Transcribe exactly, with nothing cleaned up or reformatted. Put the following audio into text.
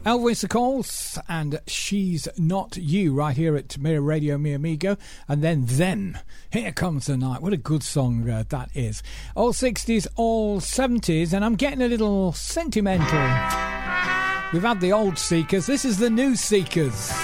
Elvis, of course, and She's Not You, right here at Mirror Radio, Mi Amigo. And then Then, Here Comes the Night. What a good song uh, that is. All sixties, all seventies, and I'm getting a little sentimental. We've had the old Seekers, this is the new Seekers.